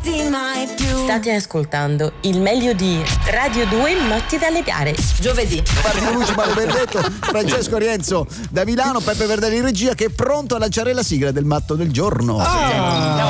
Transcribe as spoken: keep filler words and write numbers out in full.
perdi mai più. State ascoltando il meglio di Radio due Motti dalle Gare. Giovedì Marco Luci, Mario Benedetto, Francesco Rienzo da Milano, Peppe Verdelli in regia, che è pronto a lanciare la sigla del matto del giorno. Ah,